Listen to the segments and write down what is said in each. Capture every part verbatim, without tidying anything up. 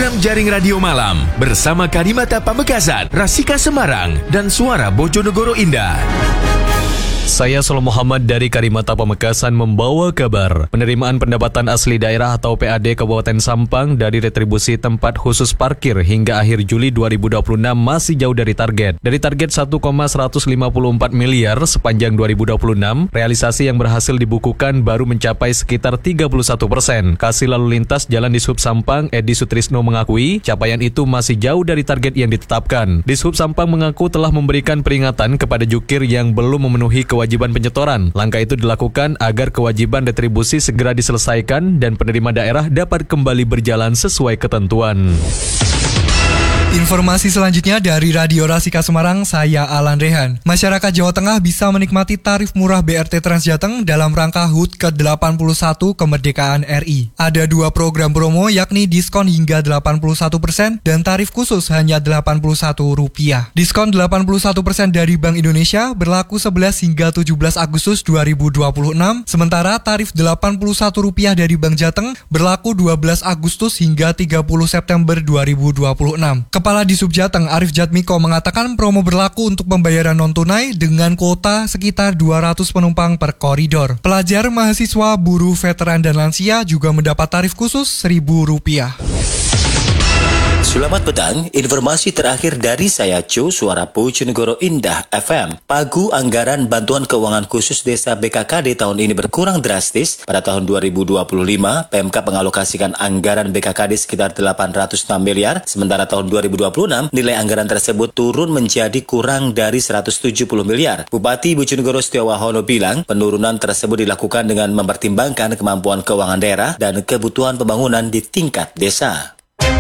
Program Jaring Radio Malam bersama Karimata Pamekasan, Rasika Semarang, dan Suara Bojonegoro Indah. Saya Solo Muhammad dari Karimata Pamekasan membawa kabar penerimaan pendapatan asli daerah atau P A D Kabupaten Sampang dari retribusi tempat khusus parkir hingga akhir Juli dua ribu dua puluh enam masih jauh dari target. Dari target satu koma seratus lima puluh empat miliar sepanjang dua ribu dua puluh enam, realisasi yang berhasil dibukukan baru mencapai sekitar tiga puluh satu persen. Kasih Lalu Lintas Jalan Dishub Sampang, Edi Sutrisno mengakui capaian itu masih jauh dari target yang ditetapkan. Dishub Sampang mengaku telah memberikan peringatan kepada jukir yang belum memenuhi kewajiban penyetoran. Langkah itu dilakukan agar kewajiban retribusi segera diselesaikan dan penerima daerah dapat kembali berjalan sesuai ketentuan. Informasi selanjutnya dari Radio Rasika Semarang, saya Alan Rehan. Masyarakat Jawa Tengah bisa menikmati tarif murah B R T Transjateng dalam rangka H U T ke delapan puluh satu kemerdekaan R I. Ada dua program promo, yakni diskon hingga delapan puluh satu persen dan tarif khusus hanya delapan puluh satu rupiah. Diskon delapan puluh satu persen dari Bank Indonesia berlaku sebelas hingga tujuh belas Agustus dua ribu dua puluh enam, sementara tarif delapan puluh satu rupiah dari Bank Jateng berlaku dua belas Agustus hingga tiga puluh September dua ribu dua puluh enam. Kepala Disub Jateng Arif Jatmiko mengatakan promo berlaku untuk pembayaran non-tunai dengan kuota sekitar dua ratus penumpang per koridor. Pelajar, mahasiswa, buruh, veteran, dan lansia juga mendapat tarif khusus seribu rupiah. Selamat petang, informasi terakhir dari saya Jo, Suara Bojonegoro Indah F M. Pagu anggaran bantuan keuangan khusus desa B K K D tahun ini berkurang drastis. Pada tahun dua ribu dua puluh lima, P M K mengalokasikan anggaran B K K D sekitar delapan ratus enam miliar, sementara tahun dua ribu dua puluh enam, nilai anggaran tersebut turun menjadi kurang dari seratus tujuh puluh miliar. Bupati Bojonegoro Setiawahono bilang, penurunan tersebut dilakukan dengan mempertimbangkan kemampuan keuangan daerah dan kebutuhan pembangunan di tingkat desa.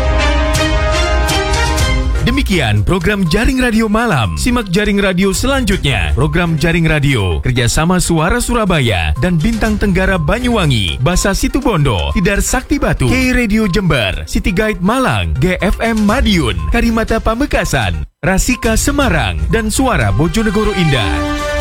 Demikian program Jaring Radio Malam. Simak Jaring Radio selanjutnya. Program Jaring Radio kerjasama Suara Surabaya dan Bintang Tenggara Banyuwangi, Basa Situbondo, Tidar Sakti Batu, K Radio Jember, City Guide Malang, G F M Madiun, Karimata Pamekasan, Rasika Semarang, dan Suara Bojonegoro Indah.